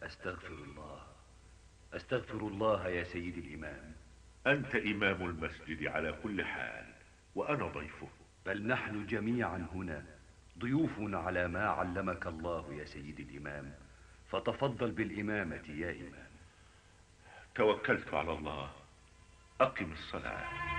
أستغفر الله، أستغفر الله يا سيدي الإمام. أنت إمام المسجد على كل حال، وأنا ضيفه. بل نحن جميعا هنا ضيوف على ما علمك الله يا سيدي الإمام، فتفضل بالإمامة يا إمام. توكلت على الله، أقم الصلاة.